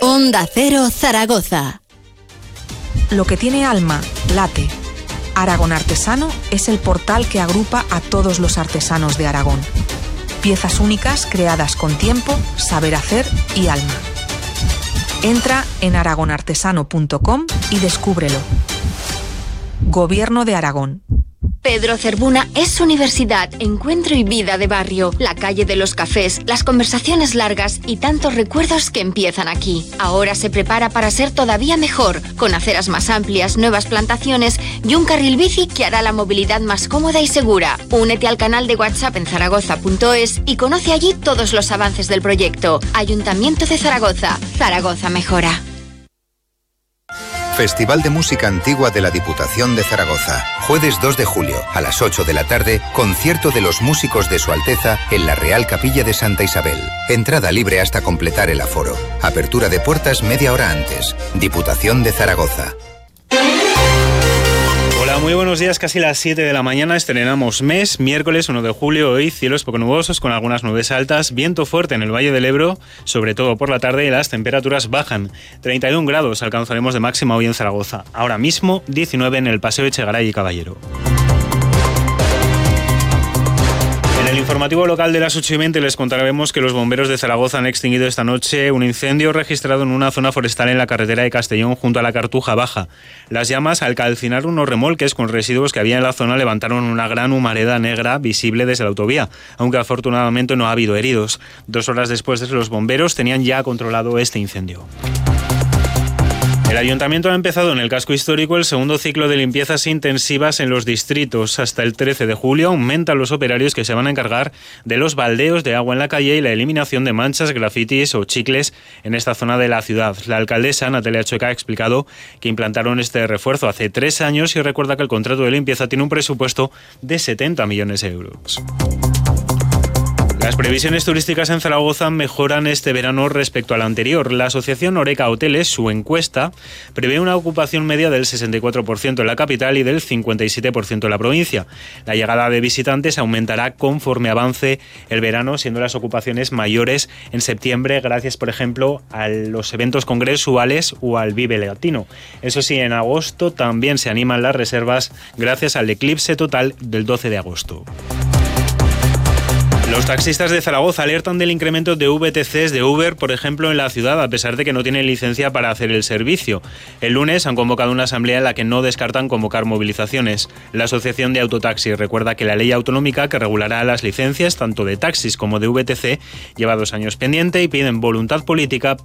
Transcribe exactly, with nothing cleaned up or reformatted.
Onda Cero Zaragoza. Lo que tiene alma, late. Aragón Artesano es el portal que agrupa a todos los artesanos de Aragón. Piezas únicas creadas con tiempo, saber hacer y alma. Entra en aragón artesano punto com y descúbrelo. Gobierno de Aragón. Pedro Cervuna es universidad, encuentro y vida de barrio, la calle de los cafés, las conversaciones largas y tantos recuerdos que empiezan aquí. Ahora se prepara para ser todavía mejor, con aceras más amplias, nuevas plantaciones y un carril bici que hará la movilidad más cómoda y segura. Únete al canal de WhatsApp en zaragoza punto es y conoce allí todos los avances del proyecto. Ayuntamiento de Zaragoza. Zaragoza mejora. Festival de Música Antigua de la Diputación de Zaragoza. Jueves dos de julio, a las ocho de la tarde, concierto de los músicos de Su Alteza en la Real Capilla de Santa Isabel. Entrada libre hasta completar el aforo. Apertura de puertas media hora antes. Diputación de Zaragoza. Hola, muy buenos días, casi las siete de la mañana, estrenamos mes, miércoles uno de julio, hoy cielos poco nubosos con algunas nubes altas, viento fuerte en el Valle del Ebro, sobre todo por la tarde, y las temperaturas bajan. treinta y un grados alcanzaremos de máxima hoy en Zaragoza, ahora mismo diecinueve en el Paseo Echegaray y Caballero. En el informativo local de las ocho y veinte les contaremos que los bomberos de Zaragoza han extinguido esta noche un incendio registrado en una zona forestal en la carretera de Castellón junto a la Cartuja Baja. Las llamas, al calcinar unos remolques con residuos que había en la zona, levantaron una gran humareda negra visible desde la autovía, aunque afortunadamente no ha habido heridos. Dos horas después, los bomberos tenían ya controlado este incendio. El Ayuntamiento ha empezado en el casco histórico el segundo ciclo de limpiezas intensivas en los distritos. Hasta el trece de julio aumentan los operarios que se van a encargar de los baldeos de agua en la calle y la eliminación de manchas, grafitis o chicles en esta zona de la ciudad. La alcaldesa Natalia Chueca ha explicado que implantaron este refuerzo hace tres años y recuerda que el contrato de limpieza tiene un presupuesto de setenta millones de euros. Las previsiones turísticas en Zaragoza mejoran este verano respecto al anterior. La asociación Oreca Hoteles, su encuesta, prevé una ocupación media del sesenta y cuatro por ciento en la capital y del cincuenta y siete por ciento en la provincia. La llegada de visitantes aumentará conforme avance el verano, siendo las ocupaciones mayores en septiembre gracias, por ejemplo, a los eventos congresuales o al Vive Latino. Eso sí, en agosto también se animan las reservas gracias al eclipse total del doce de agosto. Los taxistas de Zaragoza alertan del incremento de V T Cs de Uber, por ejemplo, en la ciudad, a pesar de que no tienen licencia para hacer el servicio. El lunes han convocado una asamblea en la que no descartan convocar movilizaciones. La Asociación de Autotaxi recuerda que la ley autonómica que regulará las licencias tanto de taxis como de V T C lleva dos años pendiente y piden voluntad política